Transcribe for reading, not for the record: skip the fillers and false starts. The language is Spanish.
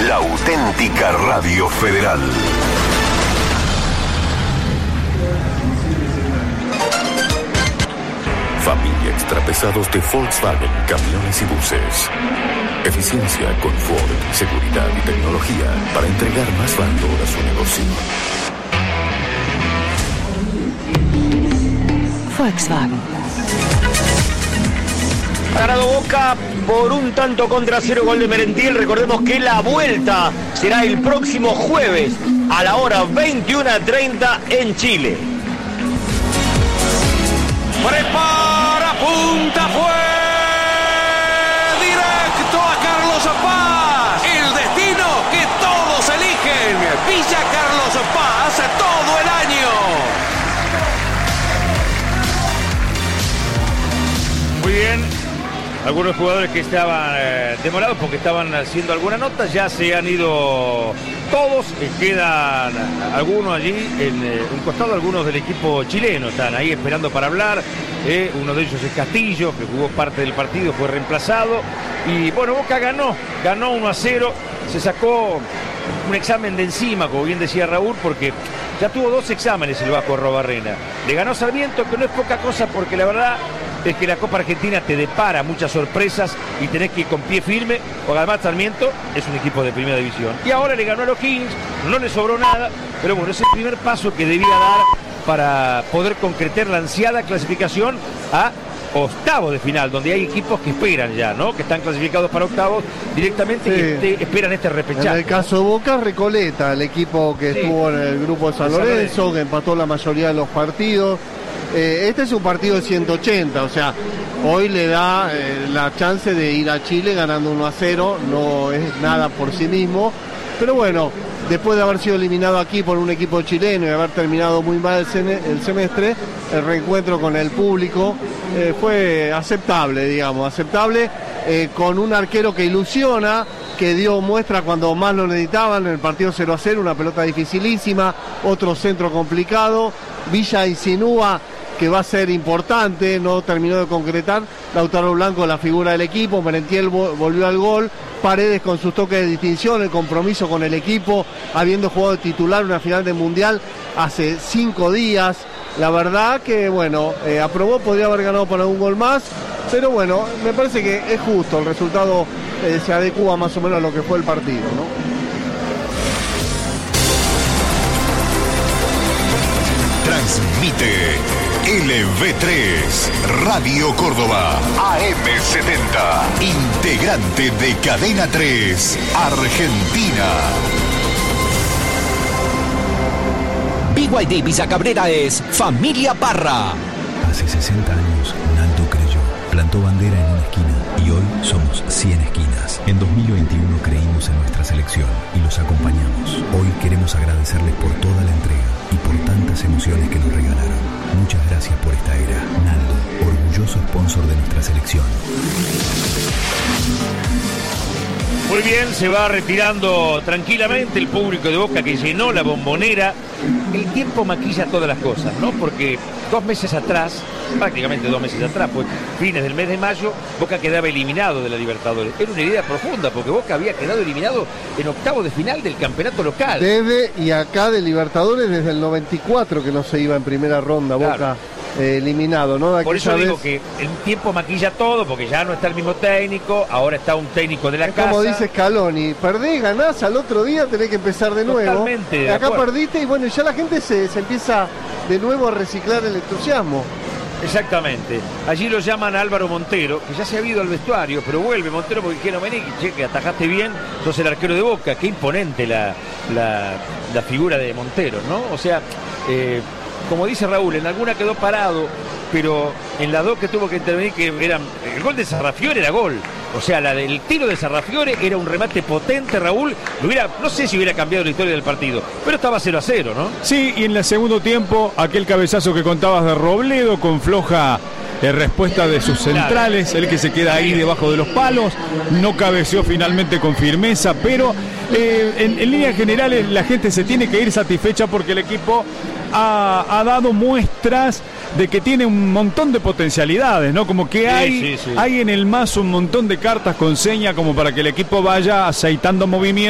La auténtica Radio Federal. Familia Extrapesados de Volkswagen, camiones y buses. Eficiencia, confort, seguridad y tecnología para entregar más valor a su negocio. Volkswagen. Ha ganado Boca por 1-0 gol de Merentiel. Recordemos que la vuelta será el próximo jueves a la hora 21:30 en Chile. Prepara, punta, fue directo a Carlos Paz. El destino que todos eligen. Villa Carlos Paz todo el año. Muy bien. Algunos jugadores que estaban demorados porque estaban haciendo alguna nota ya se han ido todos. Quedan algunos allí en un costado, algunos del equipo chileno están ahí esperando para hablar. Uno de ellos es Castillo, que jugó parte del partido, fue reemplazado. Y bueno, Boca ganó 1-0, se sacó un examen de encima, como bien decía Raúl, porque ya tuvo 2 exámenes el Vasco Arrobarrena. Le ganó Sarmiento, que no es poca cosa, porque la verdad es que la Copa Argentina te depara muchas sorpresas y tenés que ir con pie firme, porque además Sarmiento es un equipo de primera división. Y ahora le ganó a los Kings, no le sobró nada, pero bueno, es el primer paso que debía dar para poder concretar la ansiada clasificación a octavos de final, donde hay equipos que esperan ya, ¿no? Que están clasificados para octavos directamente, sí, que esperan este repechaje. En el caso de Boca, Recoleta, el equipo que estuvo en el grupo de San Lorenzo, que empató la mayoría de los partidos. Este es un partido de 180, o sea, hoy le da la chance de ir a Chile ganando 1-0, no es nada por sí mismo, pero bueno, después de haber sido eliminado aquí por un equipo chileno y haber terminado muy mal el semestre, el reencuentro con el público fue aceptable, digamos, con un arquero que ilusiona, que dio muestra cuando más lo necesitaban en el partido 0-0, una pelota dificilísima, otro centro complicado. Villa insinúa que va a ser importante, no terminó de concretar. Lautaro Blanco, la figura del equipo. Merentiel volvió al gol. Paredes con sus toques de distinción, el compromiso con el equipo, habiendo jugado de titular una final de Mundial hace 5 días. La verdad que, bueno, aprobó, podría haber ganado por algún gol más, pero bueno, me parece que es justo, el resultado se adecua más o menos a lo que fue el partido, ¿no? Transmite LV3, Radio Córdoba, AM70, integrante de Cadena 3, Argentina. BYD Visa Cabrera es Familia Parra. Hace 60 años, Naldo creyó, plantó bandera en una esquina y hoy somos 100 esquinas. En 2021 creímos en nuestra selección y los acompañamos. Hoy queremos agradecerles por toda la entrega y por tantas emociones que nos regalaron. Muchas gracias por esta era. Naldo, orgulloso sponsor de nuestra selección. Muy bien, se va retirando tranquilamente el público de Boca que llenó la Bombonera. El tiempo maquilla todas las cosas, ¿no? Porque 2 meses atrás, prácticamente 2 meses atrás, pues fines del mes de mayo, Boca quedaba eliminado de la Libertadores. Era una idea profunda, porque Boca había quedado eliminado en octavos de final del campeonato local. Desde y acá de Libertadores, desde el 94 que no se iba en primera ronda, Boca. Claro. Eliminado, ¿no? Por eso digo que el tiempo maquilla todo, porque ya no está el mismo técnico, ahora está un técnico de la casa. Como dice Scaloni, perdés, ganás, al otro día tenés que empezar de nuevo. Totalmente. Acá perdiste y bueno, ya la gente se empieza de nuevo a reciclar el entusiasmo. Exactamente. Allí lo llaman a Álvaro Montero, que ya se ha ido al vestuario, pero vuelve Montero porque quiere venir, que atajaste bien, sos el arquero de Boca. Qué imponente la figura de Montero, ¿no? O sea, como dice Raúl, en alguna quedó parado, pero en las 2 que tuvo que intervenir, que eran, el gol de Sarrafiore era gol. O sea, el tiro de Sarrafiore era un remate potente, Raúl. No sé si hubiera cambiado la historia del partido, pero estaba 0-0, ¿no? Sí, y en el segundo tiempo, aquel cabezazo que contabas de Robledo con floja respuesta de sus centrales, el que se queda ahí debajo de los palos, no cabeceó finalmente con firmeza, pero en líneas generales la gente se tiene que ir satisfecha porque el equipo ha dado muestras de que tiene un montón de potencialidades, ¿no? Como que hay en el mazo un montón de cartas con seña como para que el equipo vaya aceitando movimientos.